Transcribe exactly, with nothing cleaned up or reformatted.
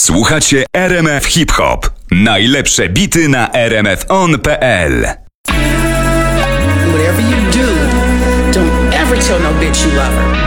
Słuchacie R M F Hip Hop. Najlepsze bity na r m f on kropka p l. Whatever you do, don't ever tell no bitch you love her.